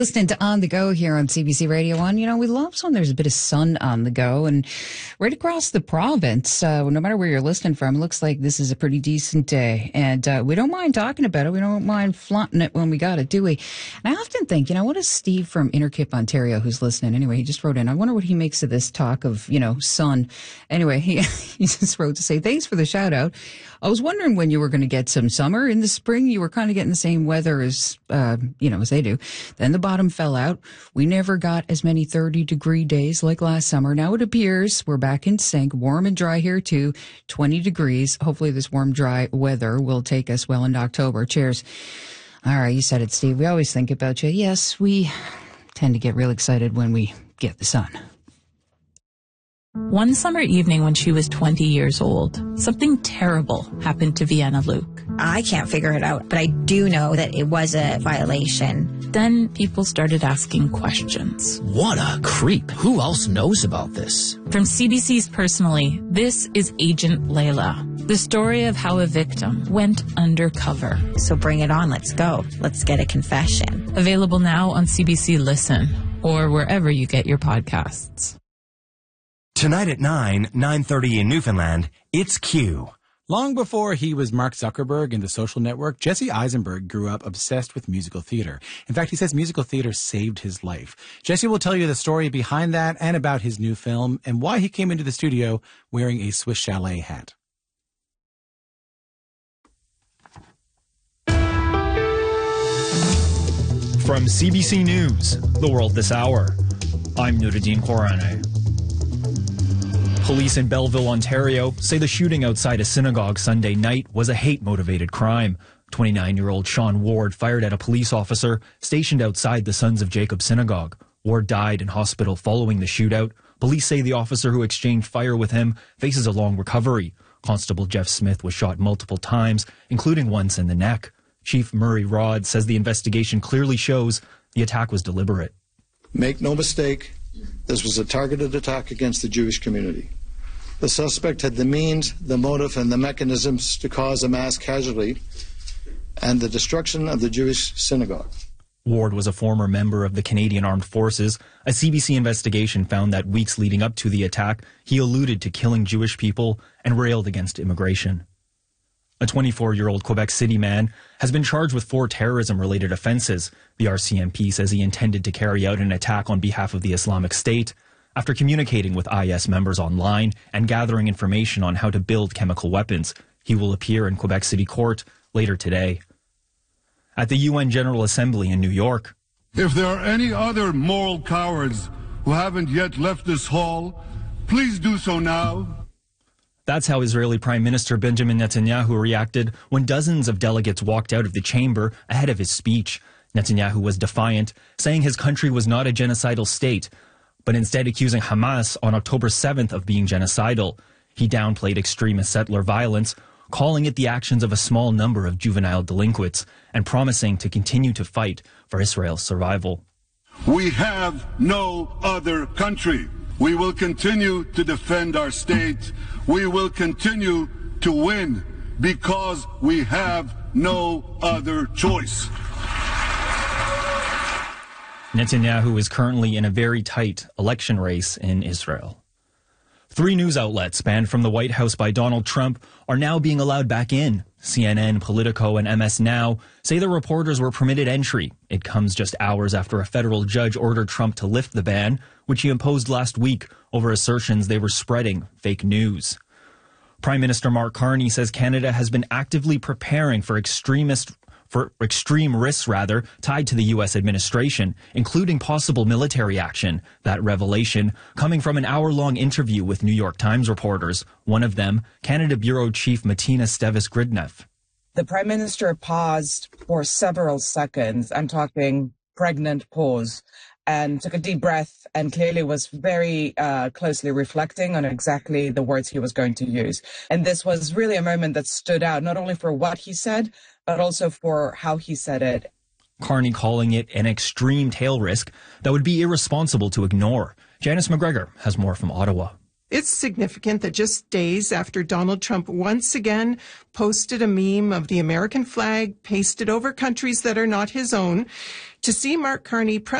Listening to On the Go here on CBC Radio 1. You know, we love when there's a bit of sun on the go, and right across the province, no matter where you're listening from, it looks like this is a pretty decent day. And we don't mind talking about it. We don't mind flaunting it when we got it, do we? And I often think, you know, what is Steve from Innerkip, Ontario, who's listening? Anyway, he just wrote in. I wonder what he makes of this talk of, you know, sun. Anyway, he just wrote to say, thanks for the shout out. I was wondering when you were going to get some summer. In the spring, you were kind of getting the same weather as, as they do. Then the bottom fell out. We never got as many 30-degree days like last summer. Now it appears we're back in sync, warm and dry here too, 20 degrees. Hopefully this warm, dry weather will take us well into October. Cheers. All right, you said it, Steve. We always think about you. Yes, we tend to get real excited when we get the sun. One summer evening when she was 20 years old, something terrible happened to Vienna Luke. I can't figure it out, but I do know that it was a violation. Then people started asking questions. What a creep. Who else knows about this? From CBC's Personally, this is Agent Layla, the story of how a victim went undercover. So bring it on. Let's go. Let's get a confession. Available now on CBC Listen or wherever you get your podcasts. Tonight at 9:30 in Newfoundland, it's Q. Long before he was Mark Zuckerberg in The Social Network, Jesse Eisenberg grew up obsessed with musical theater. In fact, he says musical theater saved his life. Jesse will tell you the story behind that and about his new film and why he came into the studio wearing a Swiss Chalet hat. From CBC News, The World This Hour, I'm Nuruddin Khorane. Police in Belleville, Ontario, say the shooting outside a synagogue Sunday night was a hate-motivated crime. 29-year-old Sean Ward fired at a police officer stationed outside the Sons of Jacob synagogue. Ward died in hospital following the shootout. Police say the officer who exchanged fire with him faces a long recovery. Constable Jeff Smith was shot multiple times, including once in the neck. Chief Murray Rod says the investigation clearly shows the attack was deliberate. Make no mistake, this was a targeted attack against the Jewish community. The suspect had the means, the motive, and the mechanisms to cause a mass casualty and the destruction of the Jewish synagogue. Ward was a former member of the Canadian Armed Forces. A CBC investigation found that weeks leading up to the attack, he alluded to killing Jewish people and railed against immigration. A 24-year-old Quebec City man has been charged with 4 terrorism-related offenses. The RCMP says he intended to carry out an attack on behalf of the Islamic State. After communicating with IS members online and gathering information on how to build chemical weapons, he will appear in Quebec City Court later today. At the UN General Assembly in New York, if there are any other moral cowards who haven't yet left this hall, please do so now. That's how Israeli Prime Minister Benjamin Netanyahu reacted when dozens of delegates walked out of the chamber ahead of his speech. Netanyahu was defiant, saying his country was not a genocidal state, but instead accusing Hamas on October 7th of being genocidal. He downplayed extremist settler violence, calling it the actions of a small number of juvenile delinquents, and promising to continue to fight for Israel's survival. We have no other country. We will continue to defend our state. We will continue to win because we have no other choice. Netanyahu is currently in a very tight election race in Israel. 3 news outlets banned from the White House by Donald Trump are now being allowed back in. CNN, Politico, and MS Now say the reporters were permitted entry. It comes just hours after a federal judge ordered Trump to lift the ban, which he imposed last week over assertions they were spreading fake news. Prime Minister Mark Carney says Canada has been actively preparing for extreme risks tied to the U.S. administration, including possible military action. That revelation coming from an hour-long interview with New York Times reporters, one of them, Canada Bureau Chief Martina Stevis-Gridneff. The Prime Minister paused for several seconds, I'm talking pregnant pause, and took a deep breath and clearly was very closely reflecting on exactly the words he was going to use. And this was really a moment that stood out, not only for what he said, but also for how he said it. Carney calling it an extreme tail risk that would be irresponsible to ignore. Janice McGregor has more from Ottawa. It's significant that just days after Donald Trump once again posted a meme of the American flag pasted over countries that are not his own, To see Mark Carney, press